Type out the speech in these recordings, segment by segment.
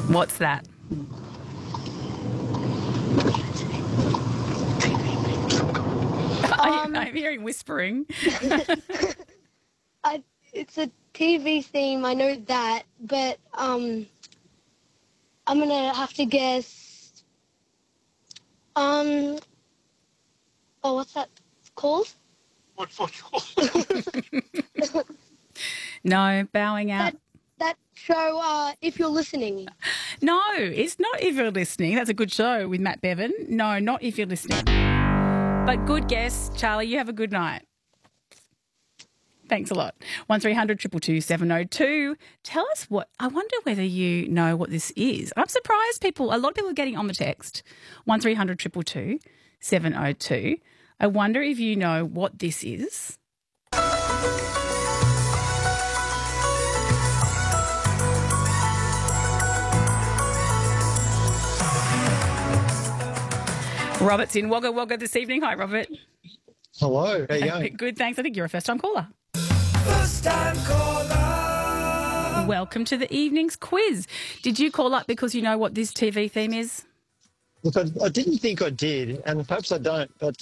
What's that? I'm hearing whispering. It's a TV theme, I know that, but I'm gonna have to guess. What's that called? What's called? No, bowing out. That show, If You're Listening. No, it's not If You're Listening. That's a good show with Matt Bevan. No, not If You're Listening. But good guess, Charlie. You have a good night. Thanks a lot. 1300 222 702. Tell us what, I wonder whether you know what this is. I'm surprised a lot of people are getting on the text. 1300 222 702. I wonder if you know what this is. Robert's in Wagga Wagga this evening. Hi, Robert. Hello, how you going? Good, thanks. I think you're a first-time caller. First-time caller. Welcome to the evening's quiz. Did you call up because you know what this TV theme is? Look, I didn't think I did, and perhaps I don't, but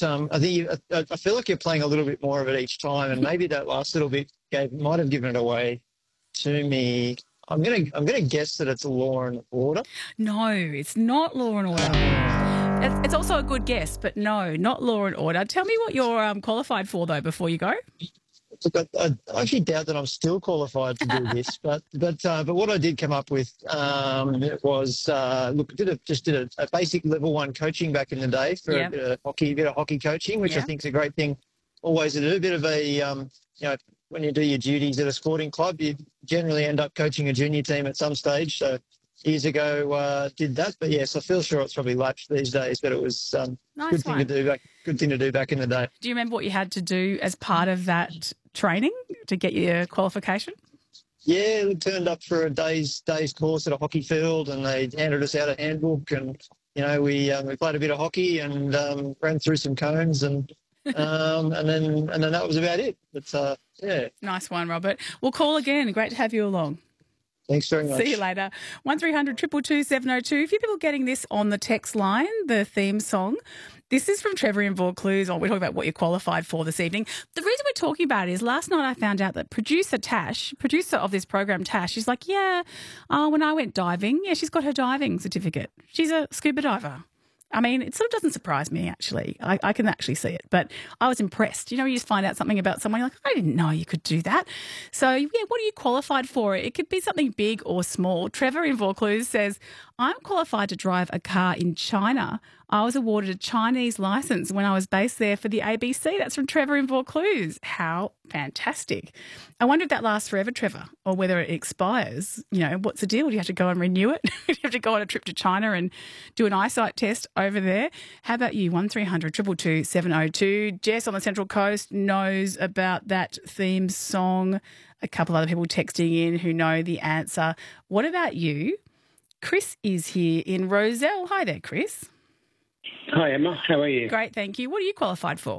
I feel like you're playing a little bit more of it each time, and maybe that last little bit might have given it away to me. I'm gonna guess that it's Law and Order. No, it's not Law and Order. It's also a good guess, but no, not Law and Order. Tell me what you're qualified for, though, before you go. Look, I actually doubt that I'm still qualified to do this, but what I did come up with was did a basic level 1 coaching back in the day for a bit of hockey coaching, which I think is a great thing always to do. A bit of a when you do your duties at a sporting club, you generally end up coaching a junior team at some stage. So years ago did that, but yes, I feel sure it's probably lapsed these days, but it was good thing to do back in the day. Do you remember what you had to do as part of that training to get your qualification? Yeah, we turned up for a day's course at a hockey field, and they handed us out a handbook, and we played a bit of hockey and ran through some cones, and then that was about it. But yeah, nice one, Robert. We'll call again. Great to have you along. Thanks very much. See you later. 1300 222 702. A few people getting this on the text line, the theme song. This is from Trevor in Vaucluse. We're talking about what you're qualified for this evening. The reason we're talking about it is last night I found out that producer of this program, Tash, she's like, when I went diving, she's got her diving certificate. She's a scuba diver. I mean, it sort of doesn't surprise me, actually. I can actually see it. But I was impressed. You just find out something about someone, you're like, I didn't know you could do that. So, what are you qualified for? It could be something big or small. Trevor in Vaucluse says, I'm qualified to drive a car in China. I was awarded a Chinese license when I was based there for the ABC. That's from Trevor in Vaucluse. How fantastic. I wonder if that lasts forever, Trevor, or whether it expires. What's the deal? Do you have to go and renew it? Do you have to go on a trip to China and do an eyesight test over there? How about you? 1300 222 702. Jess on the Central Coast knows about that theme song. A couple other people texting in who know the answer. What about you? Chris is here in Rozelle. Hi there, Chris. Hi, Emma. How are you? Great, thank you. What are you qualified for?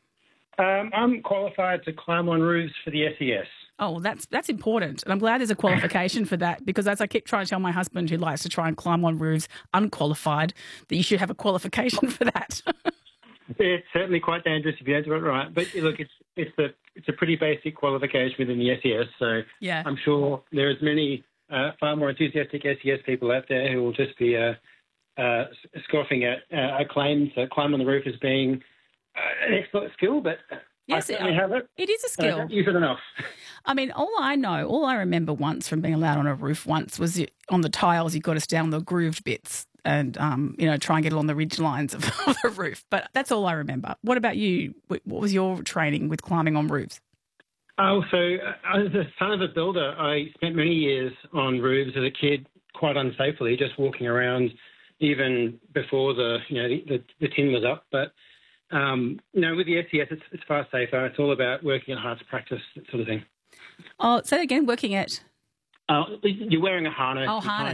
I'm qualified to climb on roofs for the SES. Oh, well, that's important. And I'm glad there's a qualification for that, because as I keep trying to tell my husband, who likes to try and climb on roofs unqualified, that you should have a qualification for that. It's certainly quite dangerous if you don't do it right. But look, it's a pretty basic qualification within the SES. So yeah. I'm sure there's many far more enthusiastic SES people out there who will just be scoffing at a claim to climb on the roof as being an expert skill, but yes, I certainly have it. It is a skill. I don't use it enough. I mean, all I remember once from being allowed on a roof once was on the tiles, you got us down the grooved bits and, try and get along the ridge lines of the roof. But that's all I remember. What about you? What was your training with climbing on roofs? Oh, so as the son of a builder, I spent many years on roofs as a kid, quite unsafely, just walking around even before the tin was up. But with the SES, it's far safer. It's all about working at hard to practice, that sort of thing. Oh, say that again, working at? You're wearing a harness. Oh, harness.